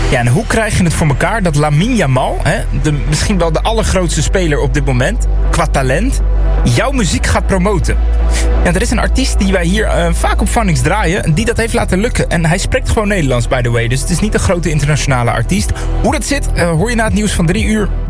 Ja, en hoe krijg je het voor elkaar dat Lamine Yamal, misschien wel de allergrootste speler op dit moment, qua talent, jouw muziek gaat promoten? Ja, er is een artiest die wij hier vaak op Phonics draaien, die dat heeft laten lukken. En hij spreekt gewoon Nederlands, by the way. Dus het is niet een grote internationale artiest. Hoe dat zit, hoor je na het nieuws van 3 uur.